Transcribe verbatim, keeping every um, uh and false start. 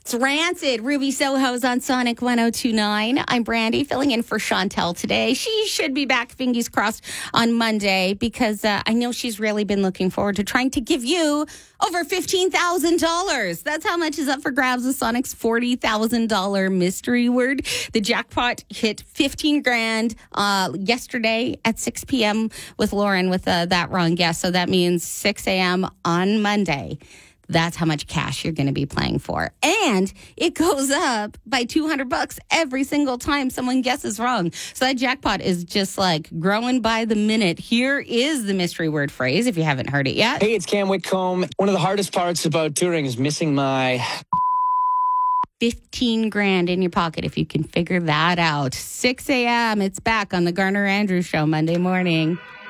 It's Rancid. Ruby Soho's on Sonic one oh two point nine. I'm Brandy, filling in for Chantel today. She should be back, fingers crossed, on Monday because uh, I know she's really been looking forward to trying to give you over fifteen thousand dollars. That's how much is up for grabs with Sonic's forty thousand dollars mystery word. The jackpot hit fifteen grand uh, yesterday at six p.m. with Lauren with uh, that wrong guess. So that means six a.m. on Monday. That's how much cash you're going to be playing for. And it goes up by two hundred bucks every single time someone guesses wrong. So that jackpot is just like growing by the minute. Here is the mystery word phrase if you haven't heard it yet. Hey, it's Cam Whitcomb. One of the hardest parts about touring is missing my... fifteen grand in your pocket if you can figure that out. six a.m. It's back on the Garner Andrews Show Monday morning.